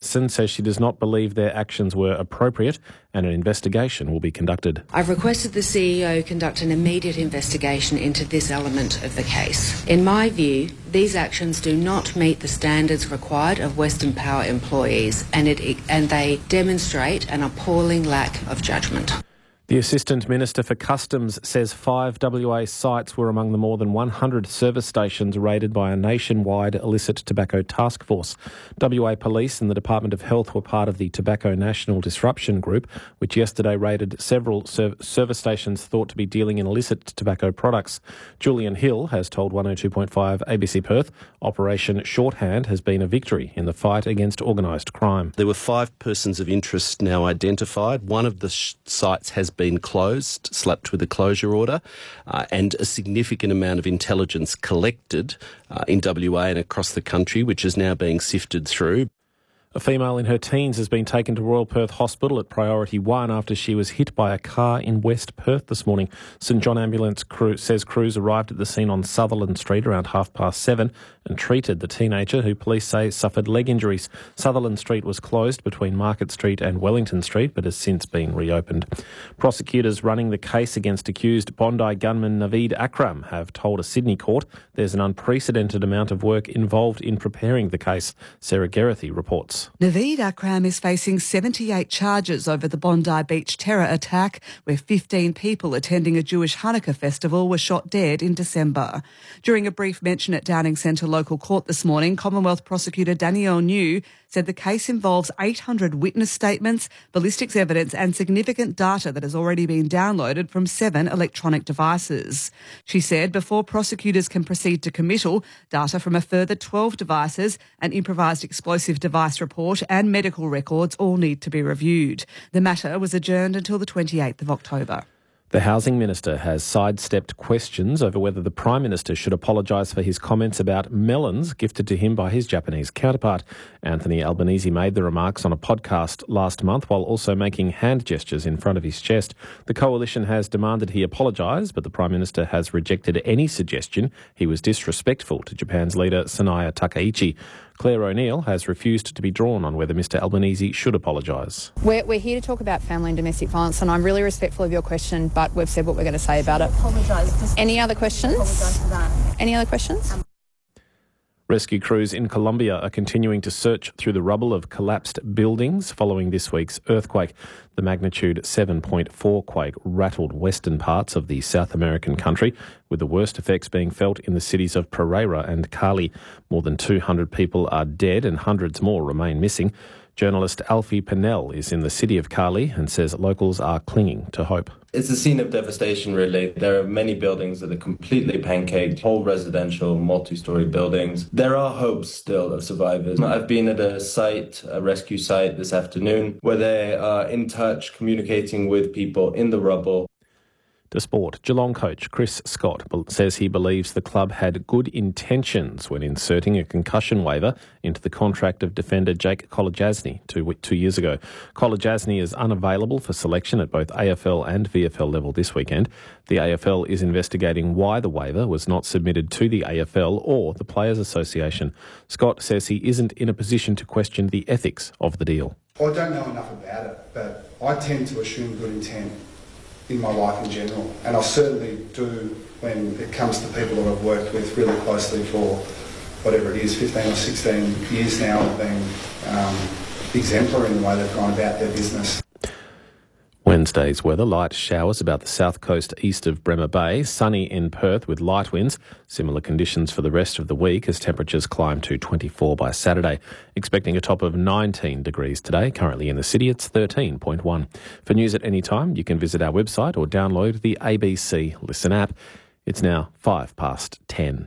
Watson says she does not believe their actions were appropriate and an investigation will be conducted. I've requested the CEO conduct an immediate investigation into this element of the case. In my view, these actions do not meet the standards required of Western Power employees and they demonstrate an appalling lack of judgment. The Assistant Minister for Customs says 5 WA sites were among the more than 100 service stations raided by a nationwide illicit tobacco task force. WA Police and the Department of Health were part of the Tobacco National Disruption Group, which yesterday raided several service stations thought to be dealing in illicit tobacco products. Julian Hill has told 102.5 ABC Perth Operation Shorthand has been a victory in the fight against organised crime. There were 5 persons of interest now identified. One of the sites has been closed, slapped with a closure order, and a significant amount of intelligence collected in WA and across the country, which is now being sifted through. A female in her teens has been taken to Royal Perth Hospital at Priority 1 after she was hit by a car in West Perth this morning. St John Ambulance says crews arrived at the scene on Sutherland Street around 7:30 and treated the teenager, who police say suffered leg injuries. Sutherland Street was closed between Market Street and Wellington Street, but has since been reopened. Prosecutors running the case against accused Bondi gunman Naveed Akram have told a Sydney court there's an unprecedented amount of work involved in preparing the case. Sarah Geraghty reports. Naveed Akram is facing 78 charges over the Bondi Beach terror attack, where 15 people attending a Jewish Hanukkah festival were shot dead in December. During a brief mention at Downing Centre local court this morning, Commonwealth prosecutor Danielle New said the case involves 800 witness statements, ballistics evidence and significant data that has already been downloaded from 7 electronic devices. She said before prosecutors can proceed to committal, data from a further 12 devices, an improvised explosive device report and medical records all need to be reviewed. The matter was adjourned until the 28th of October. The Housing Minister has sidestepped questions over whether the Prime Minister should apologise for his comments about melons gifted to him by his Japanese counterpart. Anthony Albanese made the remarks on a podcast last month while also making hand gestures in front of his chest. The Coalition has demanded he apologise, but the Prime Minister has rejected any suggestion he was disrespectful to Japan's leader Sanaya Takaichi. Claire O'Neill has refused to be drawn on whether Mr Albanese should apologise. We're here to talk about family and domestic violence, and I'm really respectful of your question, but we've said what we're going to say about it. Any other questions? Any other questions? Rescue crews in Colombia are continuing to search through the rubble of collapsed buildings following this week's earthquake. The magnitude 7.4 quake rattled western parts of the South American country, with the worst effects being felt in the cities of Pereira and Cali. More than 200 people are dead and hundreds more remain missing. Journalist Alfie Pennell is in the city of Cali and says locals are clinging to hope. It's a scene of devastation, really. There are many buildings that are completely pancaked, whole residential, multi-storey buildings. There are hopes still of survivors. I've been at a rescue site this afternoon, where they are in touch, communicating with people in the rubble. To sport, Geelong coach Chris Scott says he believes the club had good intentions when inserting a concussion waiver into the contract of defender Jake Kolodjasny 2 years ago. Kolodjasny is unavailable for selection at both AFL and VFL level this weekend. The AFL is investigating why the waiver was not submitted to the AFL or the Players Association. Scott says he isn't in a position to question the ethics of the deal. I don't know enough about it, but I tend to assume good intent in my life in general, and I certainly do when it comes to people that I've worked with really closely for whatever it is, 15 or 16 years now. Have been exemplary in the way they've gone about their business. Wednesday's weather, light showers about the south coast east of Bremer Bay, sunny in Perth with light winds. Similar conditions for the rest of the week as temperatures climb to 24 by Saturday. Expecting a top of 19 degrees today. Currently in the city it's 13.1. For news at any time, you can visit our website or download the ABC Listen app. It's now 10:05.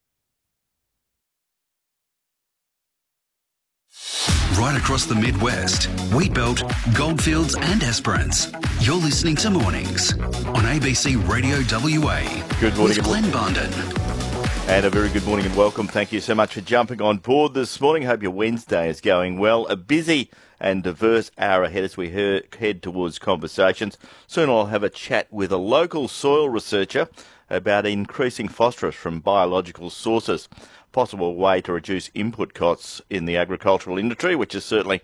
Right across the Midwest, Wheatbelt, Goldfields and Esperance. You're listening to Mornings on ABC Radio WA. Good morning. With Glenn Barnden. And a very good morning and welcome. Thank you so much for jumping on board this morning. Hope your Wednesday is going well. A busy and diverse hour ahead as we head towards conversations. Soon I'll have a chat with a local soil researcher about increasing phosphorus from biological sources. Possible way to reduce input costs in the agricultural industry, which is certainly